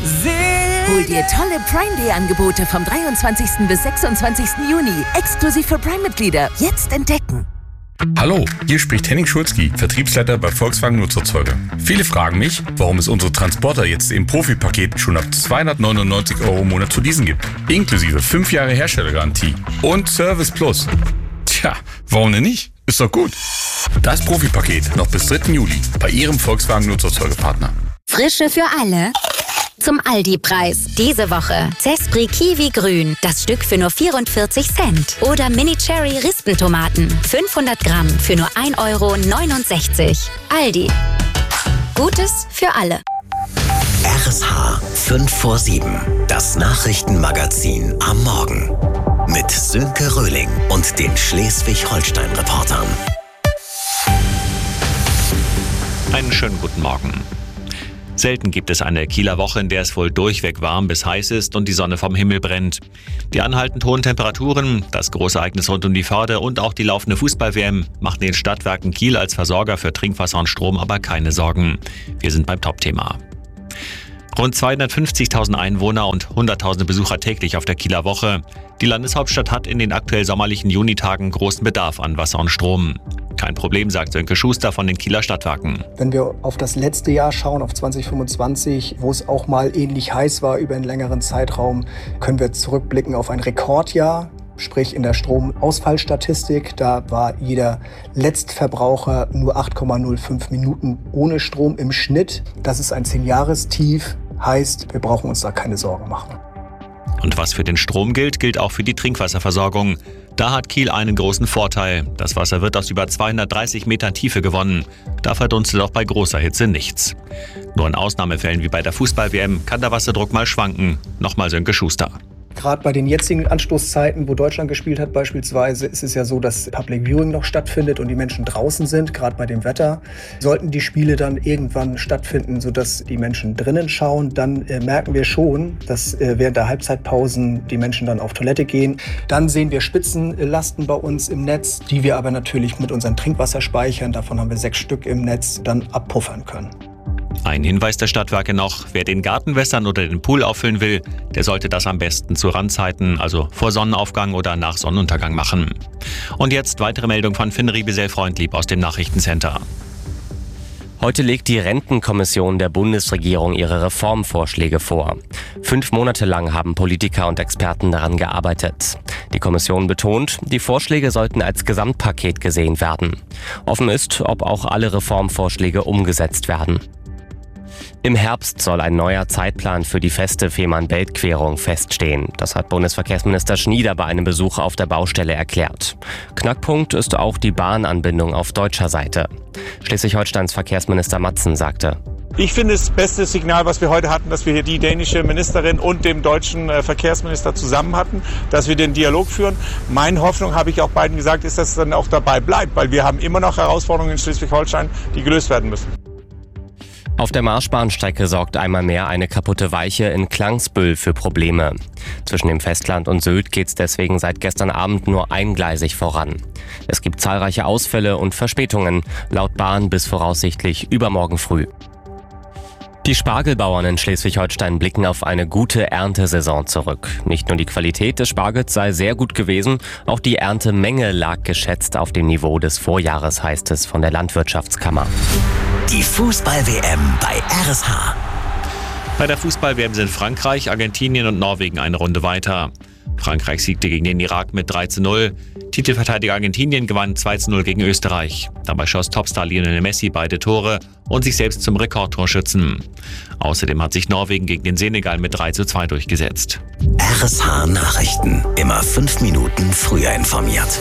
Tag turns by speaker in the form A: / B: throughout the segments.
A: Hol dir tolle Prime Day Angebote vom 23. bis 26. Juni. Exklusiv für Prime-Mitglieder. Jetzt entdecken.
B: Hallo, hier spricht Henning Schulzki, Vertriebsleiter bei Volkswagen Nutzerzeuger. Viele fragen mich, warum es unsere Transporter jetzt im Profi-Paket schon ab 299 € im Monat zu leasen gibt. Inklusive 5 Jahre Herstellergarantie und Service Plus. Tja, warum denn nicht? Ist doch gut. Das Profi-Paket noch bis 3. Juli bei Ihrem Volkswagen Nutzerzeugerpartner.
C: Frische für alle. Zum Aldi-Preis. Diese Woche Zespri Kiwi Grün. Das Stück für nur 44 Cent. Oder Mini Cherry Rispentomaten. 500 Gramm für nur 1,69 €. Aldi. Gutes für alle.
D: RSH 5 vor 7. Das Nachrichtenmagazin am Morgen. Mit Sönke Röhling und den Schleswig-Holstein-Reportern.
E: Einen schönen guten Morgen. Selten gibt es eine Kieler Woche, in der es wohl durchweg warm bis heiß ist und die Sonne vom Himmel brennt. Die anhaltend hohen Temperaturen, das große Ereignis rund um die Förde und auch die laufende Fußball-WM machen den Stadtwerken Kiel als Versorger für Trinkwasser und Strom aber keine Sorgen. Wir sind beim Top-Thema. Rund 250.000 Einwohner und Hunderttausende Besucher täglich auf der Kieler Woche. Die Landeshauptstadt hat in den aktuell sommerlichen Junitagen großen Bedarf an Wasser und Strom. Kein Problem, sagt Sönke Schuster von den Kieler Stadtwerken.
F: Wenn wir auf das letzte Jahr schauen, auf 2025, wo es auch mal ähnlich heiß war über einen längeren Zeitraum, können wir zurückblicken auf ein Rekordjahr. Sprich in der Stromausfallstatistik, da war jeder Letztverbraucher nur 8,05 Minuten ohne Strom im Schnitt. Das ist ein 10-Jahrestief, heißt, wir brauchen uns da keine Sorgen machen.
E: Und was für den Strom gilt, gilt auch für die Trinkwasserversorgung. Da hat Kiel einen großen Vorteil. Das Wasser wird aus über 230 Metern Tiefe gewonnen. Da verdunstet auch bei großer Hitze nichts. Nur in Ausnahmefällen wie bei der Fußball-WM kann der Wasserdruck mal schwanken. Nochmal Sönke Schuster.
F: Gerade bei den jetzigen Anstoßzeiten, wo Deutschland gespielt hat beispielsweise, ist es ja so, dass Public Viewing noch stattfindet und die Menschen draußen sind, gerade bei dem Wetter. Sollten die Spiele dann irgendwann stattfinden, sodass die Menschen drinnen schauen, dann merken wir schon, dass während der Halbzeitpausen die Menschen dann auf Toilette gehen. Dann sehen wir Spitzenlasten bei uns im Netz, die wir aber natürlich mit unseren Trinkwasserspeichern, davon haben wir 6 Stück im Netz, dann abpuffern können.
E: Ein Hinweis der Stadtwerke noch, wer den Garten wässern oder den Pool auffüllen will, der sollte das am besten zu Randzeiten, also vor Sonnenaufgang oder nach Sonnenuntergang machen. Und jetzt weitere Meldung von Finn Riebesell-Freundlieb aus dem Nachrichtencenter.
G: Heute legt die Rentenkommission der Bundesregierung ihre Reformvorschläge vor. 5 Monate lang haben Politiker und Experten daran gearbeitet. Die Kommission betont, die Vorschläge sollten als Gesamtpaket gesehen werden. Offen ist, ob auch alle Reformvorschläge umgesetzt werden. Im Herbst soll ein neuer Zeitplan für die feste Fehmarn-Belt-Querung feststehen. Das hat Bundesverkehrsminister Schnieder bei einem Besuch auf der Baustelle erklärt. Knackpunkt ist auch die Bahnanbindung auf deutscher Seite. Schleswig-Holsteins Verkehrsminister Matzen sagte:
H: Ich finde das beste Signal, was wir heute hatten, dass wir hier die dänische Ministerin und dem deutschen Verkehrsminister zusammen hatten, dass wir den Dialog führen. Meine Hoffnung, habe ich auch beiden gesagt, ist, dass es dann auch dabei bleibt, weil wir haben immer noch Herausforderungen in Schleswig-Holstein, die gelöst werden müssen.
G: Auf der Marschbahnstrecke sorgt einmal mehr eine kaputte Weiche in Klangsbüll für Probleme. Zwischen dem Festland und Sylt geht's deswegen seit gestern Abend nur eingleisig voran. Es gibt zahlreiche Ausfälle und Verspätungen, laut Bahn bis voraussichtlich übermorgen früh. Die Spargelbauern in Schleswig-Holstein blicken auf eine gute Erntesaison zurück. Nicht nur die Qualität des Spargels sei sehr gut gewesen, auch die Erntemenge lag geschätzt auf dem Niveau des Vorjahres, heißt es von der Landwirtschaftskammer.
D: Die Fußball-WM bei RSH.
E: Bei der Fußball-WM sind Frankreich, Argentinien und Norwegen eine Runde weiter. Frankreich siegte gegen den Irak mit 3:0. Titelverteidiger Argentinien gewann 2:0 gegen Österreich. Dabei schoss Topstar Lionel Messi beide Tore und sich selbst zum Rekordtorschützen. Außerdem hat sich Norwegen gegen den Senegal mit 3:2 durchgesetzt.
D: RSH Nachrichten. Immer 5 Minuten früher informiert.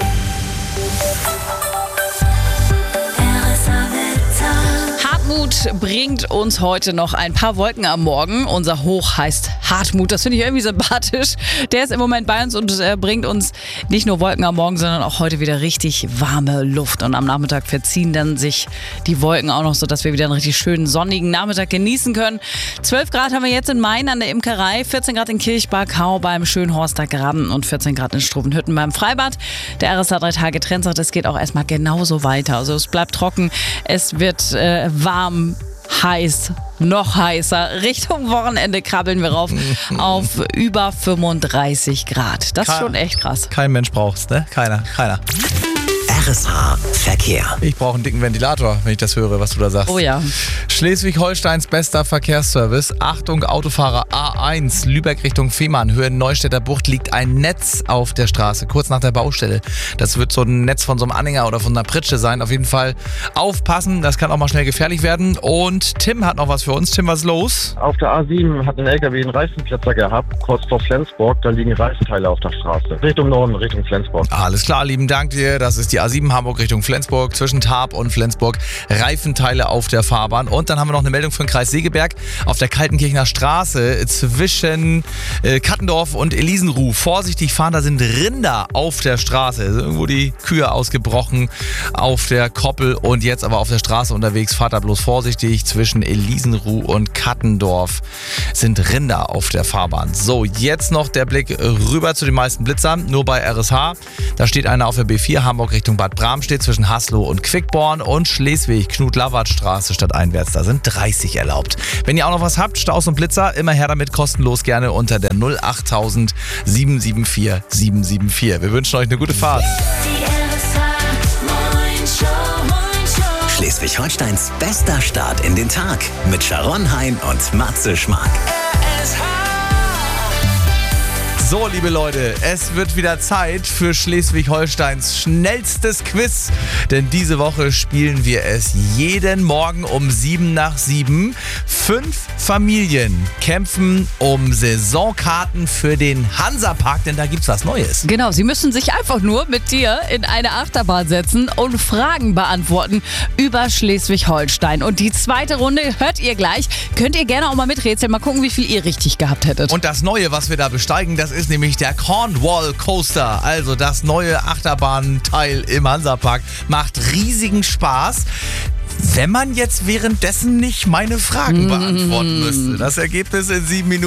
I: Hartmut bringt uns heute noch ein paar Wolken am Morgen. Unser Hoch heißt Hartmut. Das finde ich irgendwie sympathisch. Der ist im Moment bei uns und bringt uns nicht nur Wolken am Morgen, sondern auch heute wieder richtig warme Luft. Und am Nachmittag verziehen dann sich die Wolken auch noch, sodass wir wieder einen richtig schönen sonnigen Nachmittag genießen können. 12 Grad haben wir jetzt in Main an der Imkerei, 14 Grad in Kirchberg-Hau beim Schönhorster Graben und 14 Grad in Struvenhütten beim Freibad. Der RSH 3-Tage-Trend sagt, es geht auch erstmal genauso weiter. Also es bleibt trocken, es wird warm, heiß. Noch heißer. Richtung Wochenende krabbeln wir rauf auf über 35 Grad. Das ist schon echt krass.
J: Kein Mensch braucht's, ne? Keiner.
D: RSH Verkehr.
J: Ich brauche einen dicken Ventilator, wenn ich das höre, was du da sagst.
I: Oh ja.
J: Schleswig-Holsteins bester Verkehrsservice. Achtung, Autofahrer A1, Lübeck Richtung Fehmarn, Höhe Neustädter Bucht liegt ein Netz auf der Straße, kurz nach der Baustelle. Das wird so ein Netz von so einem Anhänger oder von einer Pritsche sein. Auf jeden Fall aufpassen, das kann auch mal schnell gefährlich werden. Und Tim hat noch was für uns. Tim, was ist los?
K: Auf der A7 hat ein LKW einen Reifenplatzer gehabt, kurz vor Flensburg. Da liegen Reifenteile auf der Straße. Richtung Norden, Richtung Flensburg.
J: Alles klar, lieben Dank dir. Das ist die A7 Hamburg Richtung Flensburg, zwischen Tarp und Flensburg. Reifenteile auf der Fahrbahn. Und dann haben wir noch eine Meldung für den Kreis Segeberg. Auf der Kaltenkirchener Straße zwischen Kattendorf und Elisenruh. Vorsichtig fahren, da sind Rinder auf der Straße. Irgendwo die Kühe ausgebrochen auf der Koppel und jetzt aber auf der Straße unterwegs. Fahrt da bloß vorsichtig. Zwischen Elisenruh und Kattendorf sind Rinder auf der Fahrbahn. So, jetzt noch der Blick rüber zu den meisten Blitzern. Nur bei RSH. Da steht einer auf der B4 Hamburg Richtung Bad Bramstedt zwischen Haslow und Quickborn und Schleswig Knut-Lawert-Straße stadteinwärts. Da sind 30 erlaubt. Wenn ihr auch noch was habt, Staus und Blitzer, immer her damit, kostenlos gerne unter der 08000 774 774. Wir wünschen euch eine gute Fahrt.
D: Schleswig-Holsteins bester Start in den Tag mit Sharon Hein und Matze Schmark.
J: So, liebe Leute, es wird wieder Zeit für Schleswig-Holsteins schnellstes Quiz. Denn diese Woche spielen wir es jeden Morgen um 7 nach 7. 5 Familien kämpfen um Saisonkarten für den Hansapark, denn da gibt's was Neues.
I: Genau, sie müssen sich einfach nur mit dir in eine Achterbahn setzen und Fragen beantworten über Schleswig-Holstein. Und die zweite Runde hört ihr gleich. Könnt ihr gerne auch mal miträtseln, mal gucken, wie viel ihr richtig gehabt hättet.
J: Und das Neue, was wir da besteigen, das ist nämlich der Cornwall Coaster. Also das neue Achterbahnteil im Hansapark. Macht riesigen Spaß, wenn man jetzt währenddessen nicht meine Fragen beantworten müsste. Das Ergebnis in 7 Minuten.